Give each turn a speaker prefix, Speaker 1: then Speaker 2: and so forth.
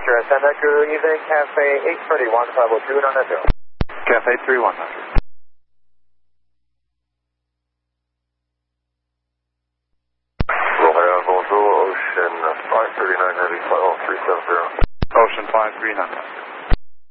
Speaker 1: Sure, Santa Cruz, evening, Cafe 831, 502, on that bill.
Speaker 2: Cafe 3100.
Speaker 3: Romeo, bonjour, Ocean 539 Heavy, 50370.
Speaker 2: Ocean 539.